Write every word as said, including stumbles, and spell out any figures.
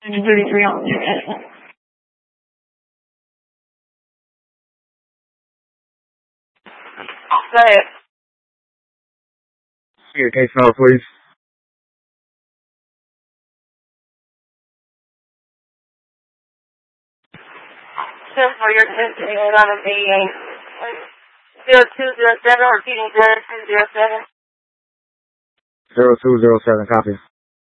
thirty-three on the internet. Say it. Your case number, please. Ten for your attention on an eighty-eight. Zero two zero seven, repeating zero two zero seven. Zero two zero seven, copy.